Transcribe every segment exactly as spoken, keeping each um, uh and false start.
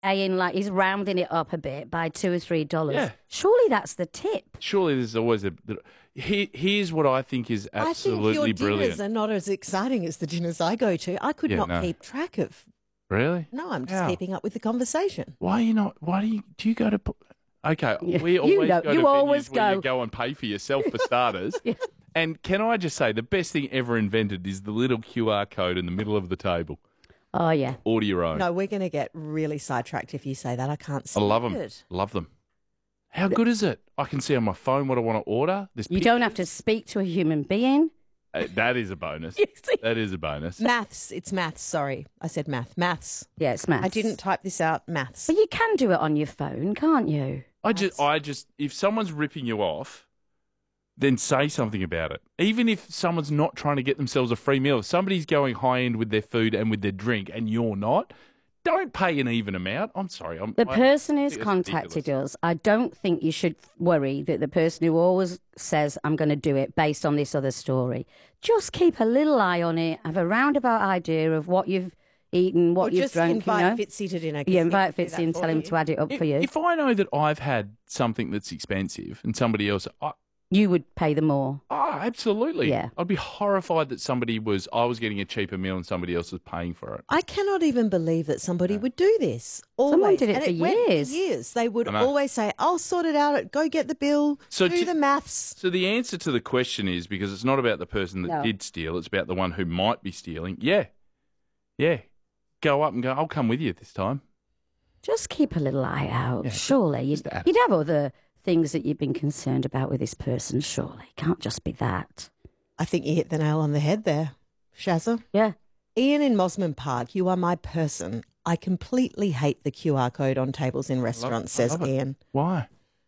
paying, like he's rounding it up a bit by two or three dollars. Yeah. Surely that's the tip. Surely there's always a... Here, here's what I think is absolutely I think your brilliant. dinners are not as exciting as the dinners I go to. I could Yeah, not no. keep track of. Really? No, I'm just How? keeping up with the conversation. Why are you not... Why do you... Do you go to... Okay, Yeah. we You always know- go you to always venues where you go. go and pay for yourself for starters. Yeah. And can I just say, the best thing ever invented is the little Q R code in the middle of the table. Oh, yeah. Order your own. No, we're going to get really sidetracked if you say that. I can't I stand love them. it. Love them. How good is it? I can see on my phone what I want to order. There's You don't have to speak to a human being. Uh, that is a bonus. You see? That is a bonus. Maths. It's maths. Sorry. I said math. Maths. Yeah, it's maths. I didn't type this out. Maths. But you can do it on your phone, can't you? I just, I just, if someone's ripping you off, then say something about it. Even if someone's not trying to get themselves a free meal, if somebody's going high end with their food and with their drink, and you're not, don't pay an even amount. I'm sorry. I'm, The I person think who's that's contacted ridiculous. us, I don't think you should worry that the person who always says, I'm going to do it based on this other story. Just keep a little eye on it, have a roundabout idea of what you've eaten, what or you've just drunk. invite you know? Fitzy to dinner. 'cause Yeah, he invite can do Fitzy that and for tell him you. to add it up If, for you. if I know that I've had something that's expensive and somebody else, I, You would pay them more. oh, absolutely. Yeah. I'd be horrified that somebody was, I was getting a cheaper meal and somebody else was paying for it. I cannot even believe that somebody would do this. Always. Someone did it And for went years. years. They would I know. always say, I'll sort it out. Go get the bill. So do to- the maths. So the answer to the question is, because it's not about the person that No. did steal, it's about the one who might be stealing. Yeah. Yeah. Go up and go, I'll come with you this time. Just keep a little eye out. Yeah, surely. You'd, just ask. you'd have other things that you've been concerned about with this person, surely. Can't just be that. I think you hit the nail on the head there, Shazza. Yeah. Ian in Mosman Park, you are my person. I completely hate the Q R code on tables in restaurants, I says love it. Ian. Why?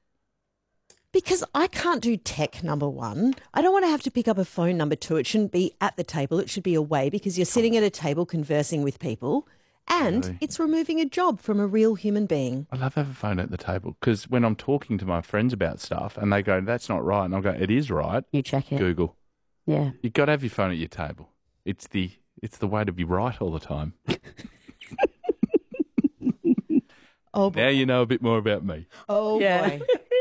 Because I can't do tech, number one. I don't want to have to pick up a phone, number two. It shouldn't be at the table. It should be away because you're sitting at a table conversing with people and Really? it's removing a job from a real human being. I love having a phone at the table because when I'm talking to my friends about stuff and they go, that's not right, and I'll go, it is right, You check it. Google. Yeah. You've got to have your phone at your table. It's the it's the way to be right all the time. Oh, boy. Now you know a bit more about me. Oh, Yeah. boy.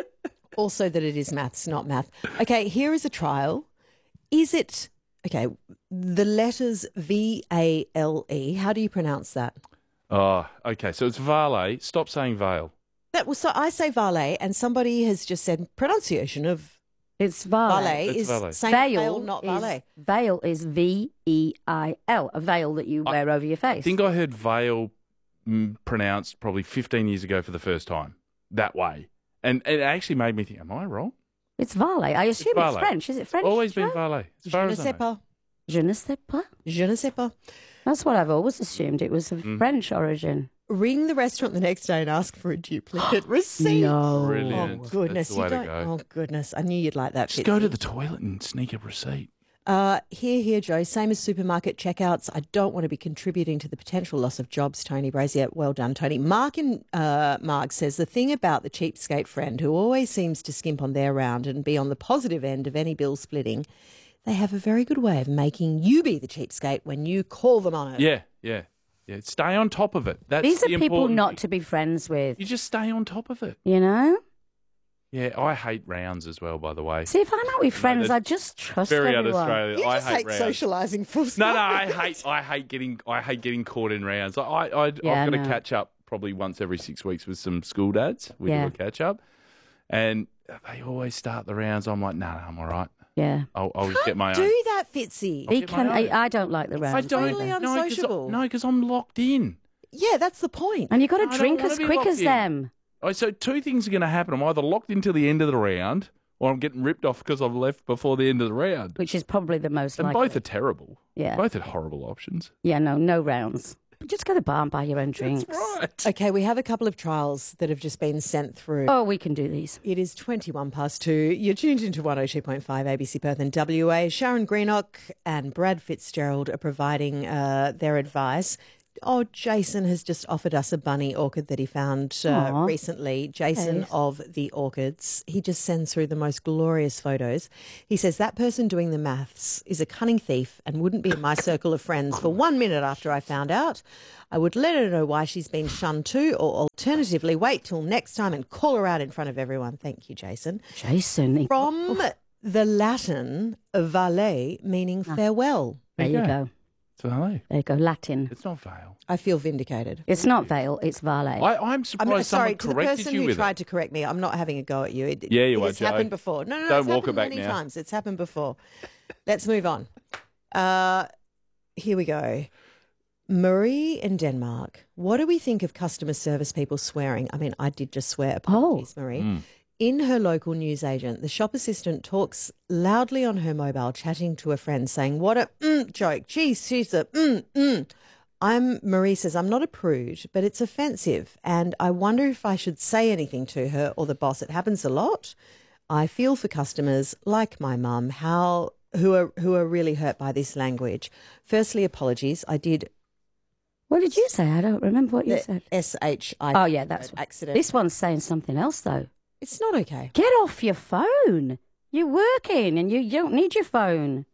Also that it is maths, not math. Okay, here is a trial. Is it, okay, the letters V A L E, how do you pronounce that? Oh, okay. So it's valet. Stop saying veil. That was, so I say valet and somebody has just said pronunciation of It's valet. valet It's is valet. same Veil, veil, not is, valet. veil is V E I L, a veil that you wear over your face. I think I heard veil mm, pronounced probably fifteen years ago for the first time that way. And it actually made me think, am I wrong? It's valet. I assume it's, valet. French. Is it French? Always been Joe? valet. As Je far ne as I sais know. pas. Je ne sais pas. Je ne sais pas. That's what I've always assumed. It was of Mm. French origin. Ring the restaurant the next day and ask for a duplicate receipt. No. Brilliant. Oh, goodness. That's the You way to don't, go. oh, goodness. I knew you'd like that. Just go to Fitzy. the toilet and sneak a receipt. Uh, here, here, Joe. Same as supermarket checkouts. I don't want to be contributing to the potential loss of jobs, Tony Brazier. Well done, Tony. Mark in uh, Mark says the thing about the cheapskate friend who always seems to skimp on their round and be on the positive end of any bill splitting, they have a very good way of making you be the cheapskate when you call them on it. Yeah, yeah, yeah. Stay on top of it. That's These are the people important not thing. to be friends with, You just stay on top of it. you know? Yeah, I hate rounds as well, by the way. See, if I'm out with friends, that's I just trust Very everyone. un-Australian. You I just hate, hate rounds. socialising full No, stop. no, I hate, I hate getting, I hate getting caught in rounds. I, I, I'd, Yeah, I've got to no. catch up probably once every six weeks with some school dads. We Yeah. do a catch up, and they always start the rounds. I'm like, no, no, I'm all right. Yeah. I'll, I'll just get my Do own. that, Fitzy. He get my can, I, own. I don't like the rounds. I don't. totally either. No, 'cause I- unsociable. No, because I'm locked in. Yeah, that's the point. And you've got I to don't drink wanna as be quick locked as in. them. Oh, so two things are going to happen. I'm either locked into the end of the round, or I'm getting ripped off because I've left before the end of the round. Which is probably the most And likely. both are terrible. Yeah. Both are horrible options. Yeah, no, no rounds. But just go to the bar and buy your own drinks. Right. Okay, we have a couple of trials that have just been sent through. Oh, we can do these. It is twenty-one past two. You're tuned into one oh two point five A B C Perth and W A. Sharon Greenock and Brad Fitzgerald are providing uh, their advice. Oh, Jason has just offered us a bunny orchid that he found uh, Aw. recently. Jason Yes. of the Orchids. He just sends through the most glorious photos. He says that person doing the maths is a cunning thief and wouldn't be in my circle of friends for one minute after I found out. I would let her know why she's been shunned too, or alternatively wait till next time and call her out in front of everyone. Thank you, Jason. Jason. he- From the Latin, valet, meaning farewell. There you go. So, hey, There you go. Latin. it's not Vale. I feel vindicated. It's not veil, it's valet. I, I'm I'm surprised not, sorry someone to the corrected person you who with tried it. to correct me. I'm not having a go at you. It, Yeah, you it are, has Joe. happened before. No, no, no. Don't it's walk happened it back many now. times. It's happened before. Let's move on. Uh, here we go. Marie in Denmark. What do we think of customer service people swearing? I mean, I did just swear. Apologies, Marie. Mm. In her local newsagent, the shop assistant talks loudly on her mobile, chatting to a friend, saying, "What a mm joke. Geez, she's a mm mm." I'm Marie says, I'm not a prude, but it's offensive, and I wonder if I should say anything to her or the boss. It happens a lot. I feel for customers like my mum, how who are who are really hurt by this language. Firstly, apologies. I did What did you say? I don't remember what you the said. S H I. Oh, yeah, that's accident. This one's saying something else, though. It's not okay. Get off your phone. You're working and you, you don't need your phone.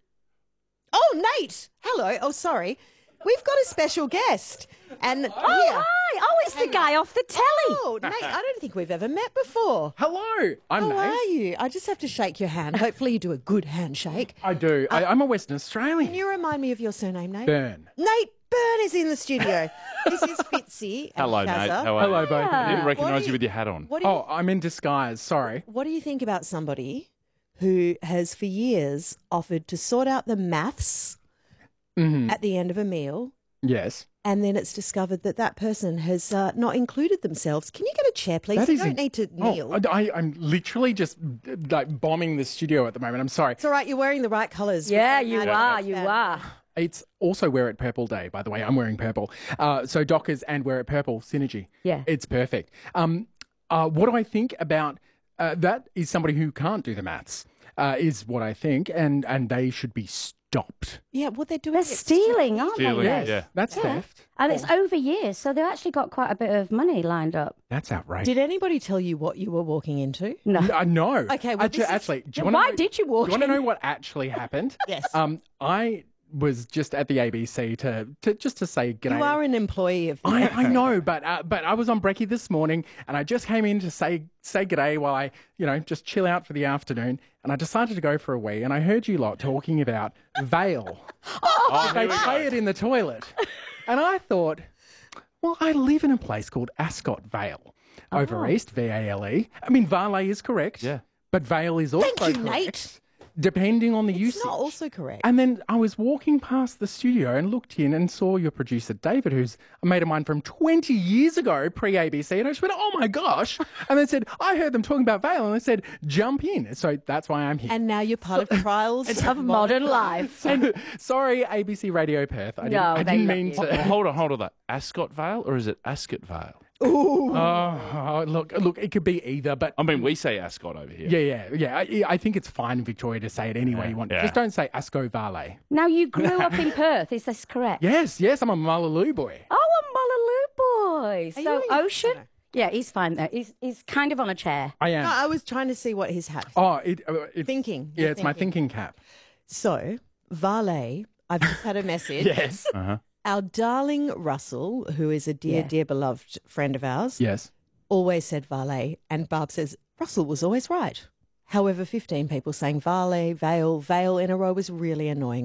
Oh, Nate. Hello. Oh, sorry. We've got a special guest. And Oh, here. hi. Oh, it's the guy off the telly. Oh, Nate, I don't think we've ever met before. Hello, I'm How Nate. are you? I just have to shake your hand. Hopefully you do a good handshake. I do. I, I'm a Western Australian. Can you remind me of your surname, Nate? Burn. Nate Byrne is in the studio. This is Fitzy and Hello, Shazza. mate. How are Hello, you? both of I you. didn't What recognise do you with your hat on. What do you, Oh, I'm in disguise. Sorry. what do you think about somebody who has for years offered to sort out the maths Mhm. at the end of a meal, Yes. and then it's discovered that that person has uh, not included themselves? Can you get a chair, please? That you is don't in- need to kneel. Oh, I, I'm literally just like bombing the studio at the moment. I'm sorry. It's all right. You're wearing the right colours. Yeah, We're you mad are. at You that. are. It's also Wear It Purple Day, by the way. I'm wearing purple. Uh, so Dockers and Wear It Purple synergy. Yeah. It's perfect. Um, uh, what do I think about uh, that? Is somebody who can't do the maths, uh, is what I think, and and they should be stopped. Yeah, what they're doing. They're is stealing, aren't Stealing, they? yeah. That's Yeah. theft. And it's over years, so they've actually got quite a bit of money lined up. That's outrageous. Did anybody tell you what you were walking into? No. Uh, no. Okay, well, actually, this is- actually, do you Why want to know, did you walk Do you want to in? know what actually happened? Yes. Um, I was just at the A B C to, to just to say g'day. You are an employee of. I, I know, but uh, but I was on brekkie this morning, and I just came in to say say g'day while I, you know, just chill out for the afternoon, and I decided to go for a wee, and I heard you lot talking about Vale. Oh, They here we play go. it in the toilet, and I thought, well, I live in a place called Ascot Vale, over east, V A L E. I mean, Vale is correct, Yeah. but Vale is also Thank you, correct, Nate. depending on the It's usage. not also correct. And then I was walking past the studio and looked in and saw your producer, David, who's a mate of mine from twenty years ago, pre A B C. And I just went, oh my gosh. And they said, I heard them talking about Vale. And they said, jump in. So that's why I'm here. And now you're part of Trials Of modern life. And sorry, A B C Radio Perth. I didn't, No, I they didn't love mean you. Well, to. hold on, hold on. That Ascot Vale or is it Ascot Vale? Oh, oh, look, look, it could be either. But I mean, we say Ascot over here. yeah, yeah, yeah. I, I think it's fine in Victoria to say it any way you want. Yeah. Just don't say Asco Vale. Now, you grew up in Perth, is this correct? Yes, yes, I'm a Mullaloo boy. Oh, a Mullaloo boy. Are So, you in- Ocean? No. Yeah, he's fine there. He's, he's kind of on a chair. I am. No, I was trying to see what his hat. oh, it, uh, it's, Thinking. Yeah, You're it's my thinking. thinking cap. So, Valet, I've just had a message. Yes. Uh-huh. Our darling Russell, who is a dear, Yeah. dear beloved friend of ours, Yes. always said Valet. And Barb says, Russell was always right. However, fifteen people saying Valet, Vale, Vale in a row was really annoying.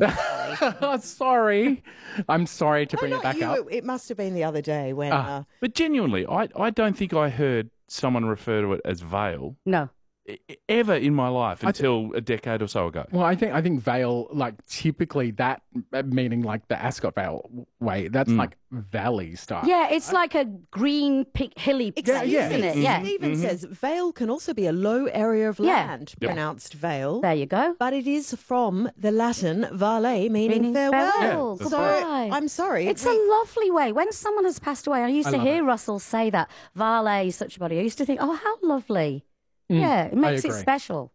sorry. I'm sorry to No, bring it not back you. up. It, it must have been the other day when. Ah. Uh, But genuinely, I, I don't think I heard someone refer to it as Vale No. e- ever in my life I th- until a decade or so ago. Well, I think I think Vale, like typically that uh, meaning like the Ascot Vale way. That's Mm. like valley style. Yeah, it's like a green, pic- hilly Excuse place, yeah. isn't it? me, Yeah. Stephen says Vale can also be a low area of Yeah. land, Yep. pronounced Vale. There you go. But it is from the Latin vale, meaning, Meaning farewell. farewell, so goodbye. I'm sorry. It's we- a lovely way. When someone has passed away, I used I to love hear it. Russell say that, Vale, such a body. I used to think, oh, how lovely. Mm, Yeah, it I makes it agree. special.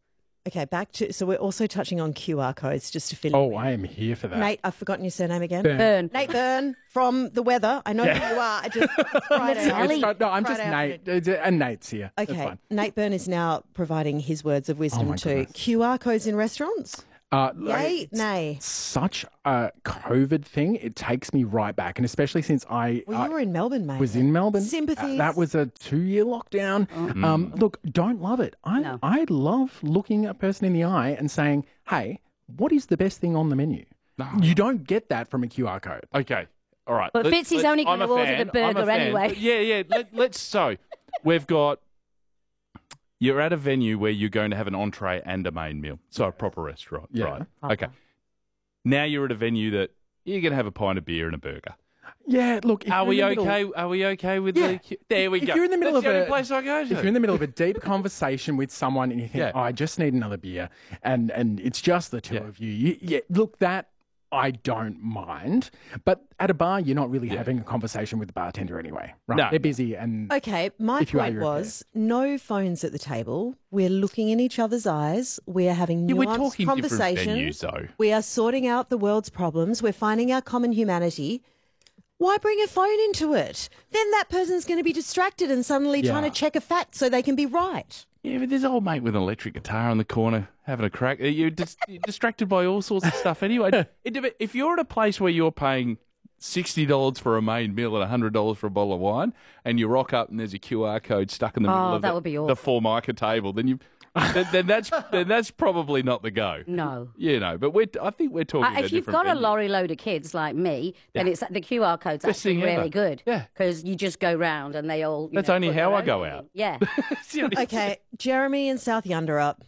Okay, back to so we're also touching on Q R codes just to fill. Oh, in. I am here for that. Nate, I've forgotten your surname again. Byrne. Burn. Nate Byrne from The Weather. I know who you are. I just it's Friday. It's Ali. It's- no, I'm just Friday Nate. It's- And Nate's here. That's Okay, fine. Nate Byrne is now providing his words of wisdom Oh, my to goodness. Q R codes in restaurants. Uh, Yay, it's nay. Such a COVID thing. It takes me right back. And especially since I, Well, I you were in Melbourne, mate. was in Melbourne. Sympathies. Uh, that was a two-year lockdown. Um, look, don't love it. I, No. I love looking a person in the eye and saying, hey, what is the best thing on the menu? You don't get that from a Q R code. Okay. All right. But Let- Fitzy's let- only I'm gonna a order fan, the I'm a burger fan. anyway. But yeah, yeah. Let, let's so we've got. You're at a venue where you're going to have an entree and a main meal, so a proper restaurant, Yeah. right? Okay. Now you're at a venue that you're going to have a pint of beer and a burger. Yeah, look. if Are you're we in the okay? middle- Are we okay with Yeah. the? There we If go. you're in the middle That's of the only a- place I go to. If you're in the middle of a deep conversation with someone and you think, Yeah. oh, I just need another beer, and, and it's just the two Yeah. of you, you, yeah, look, that I don't mind. But at a bar, you're not really having a conversation with the bartender anyway, right? No. They're busy and Okay, my If you are, point you're was no phones at the table. We're looking in each other's eyes. We are having Yeah, nuanced we're talking different conversations. venues, though. We are sorting out the world's problems. We're finding our common humanity. Why bring a phone into it? Then that person's going to be distracted and suddenly Yeah. trying to check a fact so they can be right. Yeah, but there's an old mate with an electric guitar in the corner having a crack. You're, dis- you're distracted by all sorts of stuff anyway. It- if you're at a place where you're paying sixty dollars for a main meal and one hundred dollars for a bottle of wine, and you rock up and there's a Q R code stuck in the middle Oh, of that the, would be the awful. Formica table, then you then, then that's then that's probably not the go. No. You know, but we're I think we're talking Uh, about if you've different got a venues. lorry load of kids like me, then Yeah. it's the Q R code's Best actually thing really ever. good. Yeah. Because you just go round and they all. You That's know, only put how their I own go thing out. in. Yeah. It's the only- Okay, Jeremy in South Yunderup.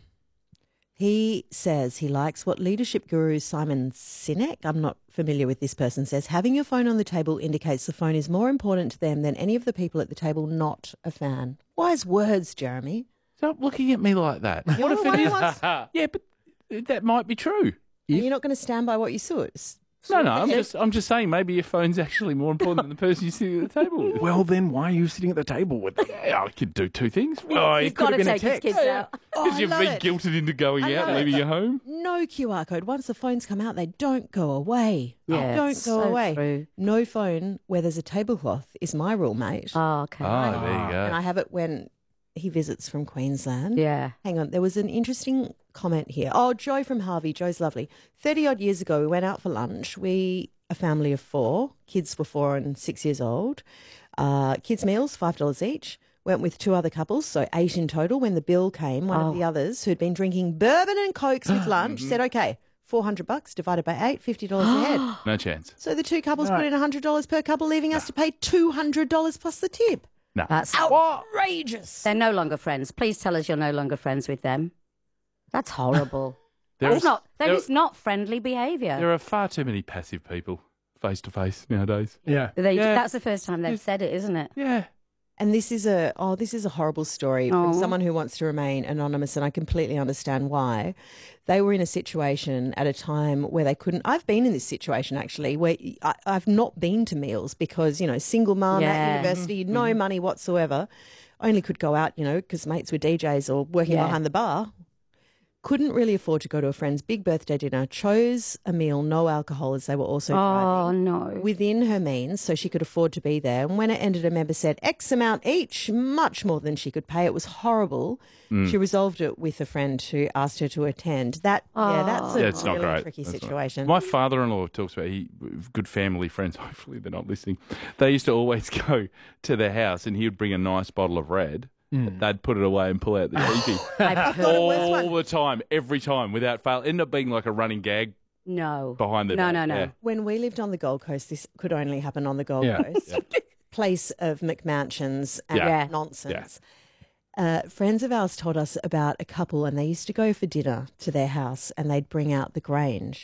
He says he likes what leadership guru Simon Sinek, I'm not familiar with this person, says having your phone on the table indicates the phone is more important to them than any of the people at the table not a fan. Wise words, Jeremy. Stop looking at me like that. You're What if the one it who is? wants- Yeah, but that might be true. Are you not going to stand by what you saw? No, no, I'm just I'm just saying maybe your phone's actually more important than the person you're sitting at the table with. well, then why are you sitting at the table with them? Yeah, I could do two things. Oh, He's it got could to have been a take his text. kids out. Oh, Because I you've love been it. guilted into going I out, love leaving it. you home. No Q R code. Once the phones come out, they don't go away. Yeah, don't go so away. true. No phone where there's a tablecloth is my rule, mate. Oh, okay. Oh, there you And go. I have it when he visits from Queensland. Yeah. Hang on, there was an interesting comment here. Oh, Joe from Harvey. Joe's lovely. thirty odd years ago, we went out for lunch. We, a family of four, kids were four and six years old. Uh, kids' meals, five dollars each. Went with two other couples, so eight in total. When the bill came, one of the others who'd been drinking bourbon and cokes with lunch said, okay, four hundred bucks divided by eight, fifty dollars a head. No chance. So the two couples put in one hundred dollars per couple, leaving us to pay two hundred dollars plus the tip. No. That's Outrageous. They're no longer friends. Please tell us you're no longer friends with them. That's horrible. There That's is- not. That there- is not friendly behaviour. There are far too many passive people face to face nowadays. Yeah. They, Yeah. That's the first time they've said it, isn't it? Yeah. And this is a oh, this is a horrible story from Oh. someone who wants to remain anonymous, and I completely understand why. They were in a situation at a time where they couldn't. I've been in this situation actually, where I, I've not been to meals because you know, single mum Yeah. at university, no money whatsoever, only could go out, you know, because mates were D Js or working Yeah. behind the bar. Couldn't really afford to go to a friend's big birthday dinner. Chose a meal, no alcohol, as they were also driving Oh no. within her means so she could afford to be there. And when it ended, a member said X amount each, much more than she could pay. It was horrible. She resolved it with a friend who asked her to attend. That yeah, that's a Yeah, it's not really great. tricky That's not- situation. My father-in-law talks about he good family friends. Hopefully they're not listening. They used to always go to their house and he would bring a nice bottle of red. They'd put it away and pull out the T V I've heard- all the time, every time, without fail. Ended up being like a running gag no. behind the No, back. no, no. Yeah. When we lived on the Gold Coast, this could only happen on the Gold Yeah. Coast. Place of McMansions and Yeah. nonsense. Uh, friends of ours told us about a couple, and they used to go for dinner to their house and they'd bring out the Grange.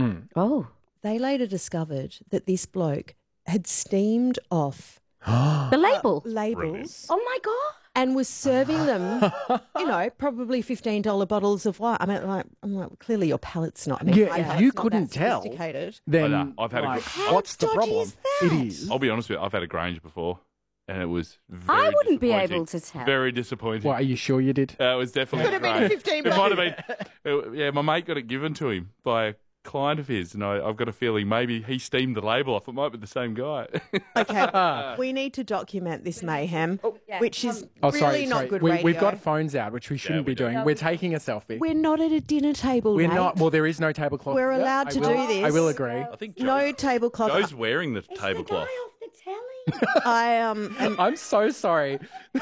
Oh. They later discovered that this bloke had steamed off The label. labels Oh my god. and was serving them, you know, probably fifteen dollars bottles of wine. I mean, like, I'm like, clearly your palate's not. I mean, Yeah, my if palate's you not couldn't that tell, sophisticated. Then I know. I've had a like, good- How what's the dodgy problem? is that? It is. I'll be honest with you, I've had a Grange before. and it was very I wouldn't be disappointing. able to tell. Very disappointing. Well, are you sure you did? Uh, it was definitely Could have been great. a fifteen It might have bucks. been. uh, yeah, my mate got it given to him by a client of his, and I, I've got a feeling maybe he steamed the label off. It might be the same guy. Okay, we need to document this mayhem, which is Oh, really sorry, not sorry. good we, radio. We've got phones out, which we shouldn't we be do. doing. We're taking a selfie. We're not at a dinner table, We're mate. not. Well, there is no tablecloth. We're Yeah, allowed I to will- do this. I will agree. I think Joe, No tablecloth. Joe's wearing the It's tablecloth. the guy off the telly. I um, am, I'm so sorry.